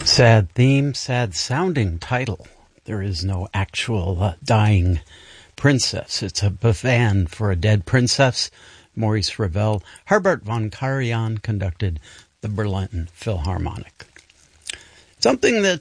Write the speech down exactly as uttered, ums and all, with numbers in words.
Sad theme, sad sounding title. There is no actual uh, dying princess. It's a bavand for a dead princess. Maurice Ravel. Herbert von Karajan conducted the Berlin Philharmonic. Something that